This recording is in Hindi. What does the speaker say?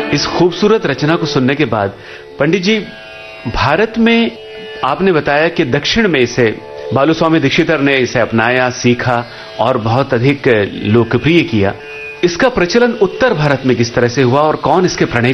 इस खूबसूरत रचना को सुनने के बाद पंडित जी, भारत में आपने बताया कि दक्षिण में इसे बालूस्वामी दीक्षितर ने इसे अपनाया, सीखा और बहुत अधिक लोकप्रिय किया। इसका प्रचलन उत्तर भारत में किस तरह से हुआ और कौन इसके प्रणेता